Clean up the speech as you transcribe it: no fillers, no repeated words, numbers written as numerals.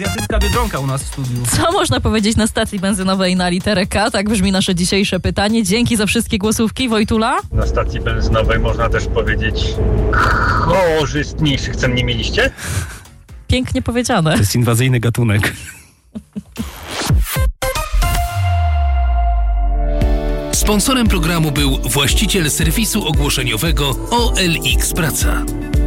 Azjatycka Biedronka u nas w studiu. Co można powiedzieć na stacji benzynowej na literę K? Tak brzmi nasze dzisiejsze pytanie. Dzięki za wszystkie głosówki. Wojtula? Na stacji benzynowej można też powiedzieć korzystniejszych cen nie mieliście? Pięknie powiedziane. To jest inwazyjny gatunek. Sponsorem programu był właściciel serwisu ogłoszeniowego OLX Praca.